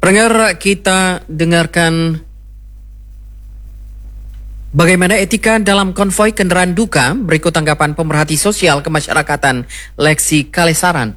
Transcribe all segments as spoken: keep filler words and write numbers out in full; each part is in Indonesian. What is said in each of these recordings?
Pendengar, kita dengarkan bagaimana etika dalam konvoi kendaraan duka. Berikut tanggapan pemerhati sosial kemasyarakatan Lexi Kalesaran.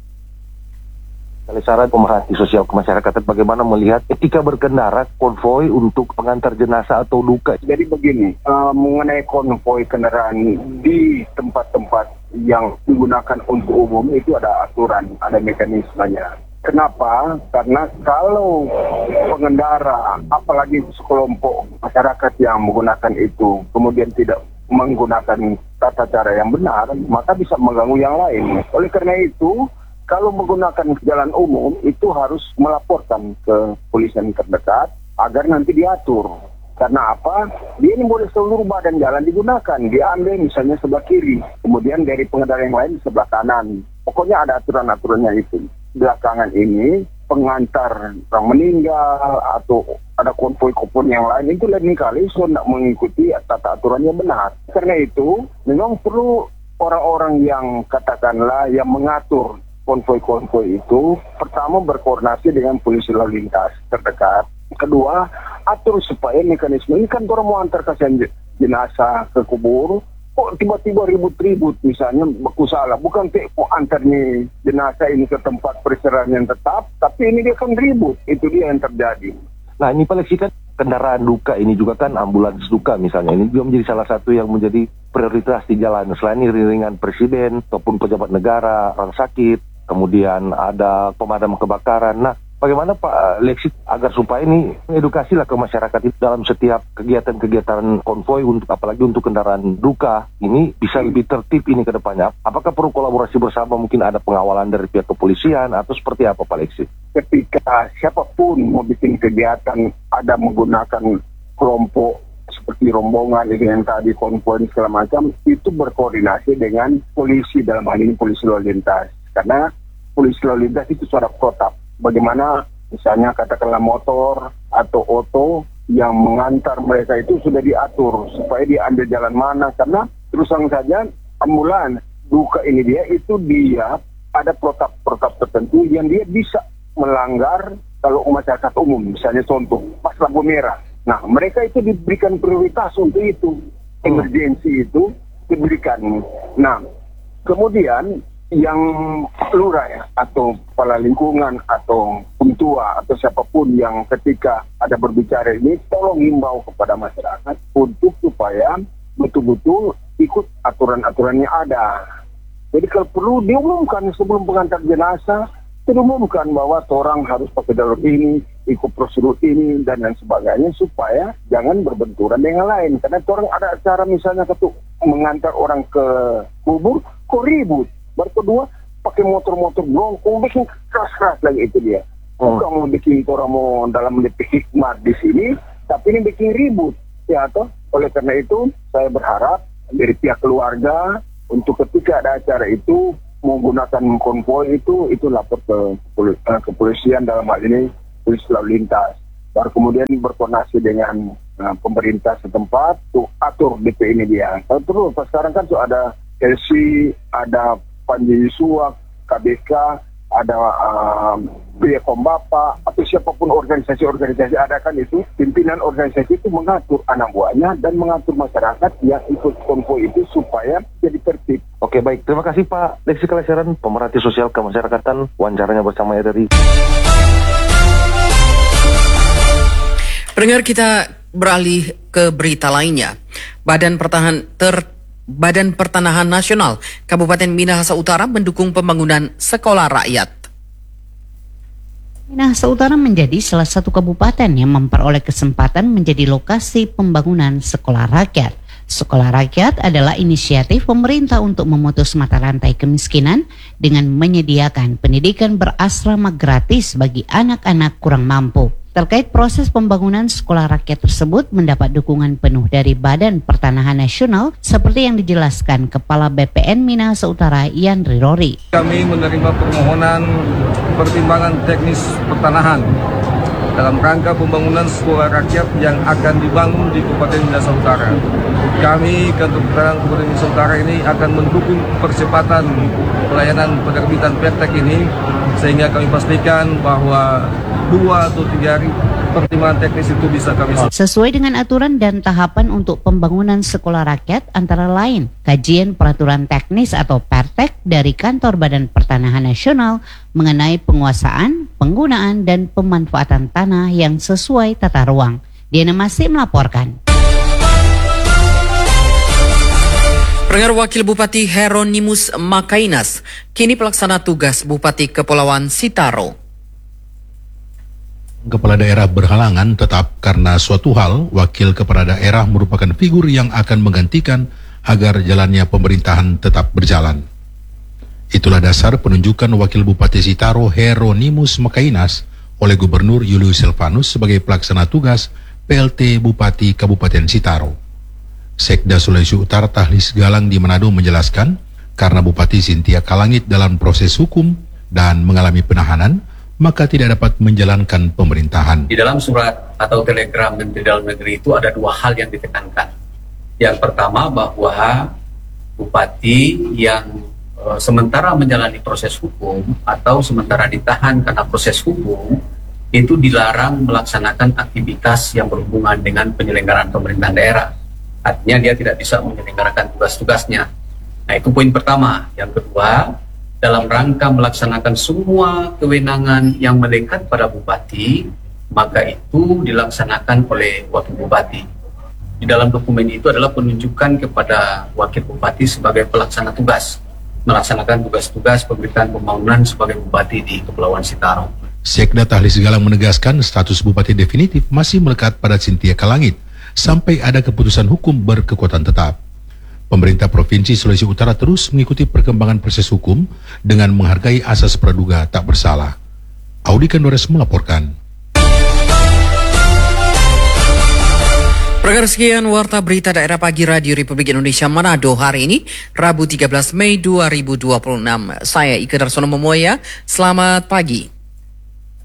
Kalesaran, pemerhati sosial kemasyarakatan, bagaimana melihat etika berkendara konvoi untuk pengantar jenazah atau duka? Jadi begini, uh, mengenai konvoi kendaraan di tempat-tempat yang digunakan untuk umum itu ada aturan, ada mekanismenya. Kenapa? Karena kalau pengendara, apalagi sekelompok masyarakat yang menggunakan itu, kemudian tidak menggunakan tata cara yang benar, maka bisa mengganggu yang lain. Oleh karena itu, kalau menggunakan jalan umum, itu harus melaporkan ke kepolisian terdekat agar nanti diatur. Karena apa? Dia ini boleh seluruh badan jalan digunakan. Dia ambil misalnya sebelah kiri, kemudian dari pengendara yang lain sebelah kanan. Pokoknya ada aturan-aturannya itu. Belakangan ini pengantar orang meninggal atau ada konvoi-konvoi yang lain itu lain kali so tidak mengikuti tata aturan yang benar. Karena itu memang perlu orang-orang yang katakanlah yang mengatur konvoi-konvoi itu, pertama berkoordinasi dengan polisi lalu lintas terdekat. Kedua, atur supaya mekanisme ini kan orang mau antar kasihan jenazah ke kubur. Kok tiba-tiba ribut-ribut misalnya baku salah, bukan kayak mau antarnya jenazah ini ke tempat peristirahatan yang tetap, tapi ini dia kan ribut, itu dia yang terjadi. Nah ini Pak Lexi, kan kendaraan duka ini juga kan ambulans duka misalnya, ini juga menjadi salah satu yang menjadi prioritas di jalan. Selain iring-iringan presiden ataupun pejabat negara, orang sakit, kemudian ada pemadam kebakaran. Nah bagaimana Pak Lexi agar supaya ini edukasilah ke masyarakat itu dalam setiap kegiatan-kegiatan konvoi, untuk apalagi untuk kendaraan duka ini bisa lebih tertib ini ke depannya? Apakah perlu kolaborasi bersama, mungkin ada pengawalan dari pihak kepolisian atau seperti apa Pak Lexi? Ketika siapapun mau bikin kegiatan ada menggunakan kelompok seperti rombongan ini yang tadi konvoi segala macam, itu berkoordinasi dengan polisi, dalam hal ini polisi lalu lintas. Karena polisi lalu lintas itu suara protap. Bagaimana misalnya katakanlah motor atau oto yang mengantar mereka itu sudah diatur supaya dia ambil jalan mana, karena terus terang saja ambulan duka ini dia itu dia ada protap-protap tertentu yang dia bisa melanggar kalau masyarakat umum, misalnya contoh pas lampu merah. Nah mereka itu diberikan prioritas untuk itu, emergensi itu diberikan. Nah kemudian yang lurah ya, atau kepala lingkungan atau pentua atau siapapun yang ketika ada berbicara ini, tolong himbau kepada masyarakat untuk supaya betul-betul ikut aturan-aturan yang ada. Jadi kalau perlu diumumkan sebelum pengantar jenazah, diumumkan bahwa orang harus pakai jalur ini, ikut prosedur ini dan lain sebagainya, supaya jangan berbenturan dengan lain. Karena orang ada acara misalnya ketuk mengantar orang ke kubur, kok ribut. Baru kedua, pakai motor-motor blongkong, bikin keras-keras lagi itu dia. Bukan hmm. mau bikin orang mau dalam mendidik hikmat di sini, tapi ini bikin ribut. Ya, toh? Oleh karena itu, saya berharap dari pihak keluarga, untuk ketika ada acara itu, menggunakan konvoi itu, itu lapor ke kepolisian, dalam hal ini, polisi lalu lintas. Baru kemudian berkoordinasi dengan uh, pemerintah setempat, tuh atur D P ini dia. Terus, sekarang kan tuh ada L C, ada Panji Suak, K B K, ada um, Pria Kombapa, atau siapapun organisasi-organisasi ada kan itu, pimpinan organisasi itu mengatur anak buahnya dan mengatur masyarakat yang ikut konvoi itu supaya jadi tertib. Oke baik, terima kasih Pak Lexi Kalesaran, pemerhati sosial kemasyarakatan, wawancaranya bersama R R I. Pendengar, kita beralih ke berita lainnya. Badan Pertahanan ter Badan Pertanahan Nasional Kabupaten Minahasa Utara mendukung pembangunan sekolah rakyat. Minahasa Utara menjadi salah satu kabupaten yang memperoleh kesempatan menjadi lokasi pembangunan sekolah rakyat. Sekolah rakyat adalah inisiatif pemerintah untuk memutus mata rantai kemiskinan dengan menyediakan pendidikan berasrama gratis bagi anak-anak kurang mampu. Terkait proses pembangunan sekolah rakyat tersebut mendapat dukungan penuh dari Badan Pertanahan Nasional seperti yang dijelaskan Kepala B P N Minahasa Utara Yandri Rory. Kami menerima permohonan pertimbangan teknis pertanahan dalam rangka pembangunan sekolah rakyat yang akan dibangun di Kabupaten Minahasa Utara. Kami, Kantor Pertanahan Kabupaten Minahasa Utara ini akan mendukung percepatan pelayanan penerbitan pertek ini sehingga kami pastikan bahwa dua atau tiga hari pertimbangan teknis itu bisa kami selesaikan. Sesuai dengan aturan dan tahapan untuk pembangunan sekolah rakyat antara lain kajian peraturan teknis atau Pertek dari Kantor Badan Pertanahan Nasional mengenai penguasaan, penggunaan dan pemanfaatan tanah yang sesuai tata ruang. Diana masih melaporkan. Pendengar, Wakil Bupati Hieronymus Makainas kini pelaksana tugas Bupati Kepulauan Sitaro. Kepala daerah berhalangan tetap karena suatu hal, wakil kepala daerah merupakan figur yang akan menggantikan agar jalannya pemerintahan tetap berjalan. Itulah dasar penunjukan Wakil Bupati Sitaro Hieronymus Makainas oleh Gubernur Julius Silvanus sebagai pelaksana tugas P L T Bupati Kabupaten Sitaro. Sekda Sulawesi Utara Tahlis Galang di Manado menjelaskan, karena Bupati Cynthia Kalangit dalam proses hukum dan mengalami penahanan, maka tidak dapat menjalankan pemerintahan. Di dalam surat atau telegram Menteri Dalam Negeri itu ada dua hal yang ditekankan. Yang pertama bahwa Bupati yang e, sementara menjalani proses hukum atau sementara ditahan karena proses hukum itu dilarang melaksanakan aktivitas yang berhubungan dengan penyelenggaraan pemerintahan daerah. Artinya dia tidak bisa menyelenggarakan tugas-tugasnya. Nah, itu poin pertama. Yang kedua, dalam rangka melaksanakan semua kewenangan yang melekat pada bupati, maka itu dilaksanakan oleh wakil bupati. Di dalam dokumen itu adalah penunjukan kepada wakil bupati sebagai pelaksana tugas, melaksanakan tugas-tugas pemerintahan pembangunan sebagai bupati di Kepulauan Sitaro. Sekda Tahlis Galang menegaskan status bupati definitif masih melekat pada Cynthia Kalangit sampai ada keputusan hukum berkekuatan tetap. Pemerintah Provinsi Sulawesi Utara terus mengikuti perkembangan proses hukum dengan menghargai asas praduga tak bersalah. Audi Kandores melaporkan. Pendengar, sekian Warta Berita Daerah Pagi Radio Republik Indonesia Manado hari ini, Rabu tiga belas Mei dua ribu dua puluh enam. Saya Ika Darsono Momoya, selamat pagi.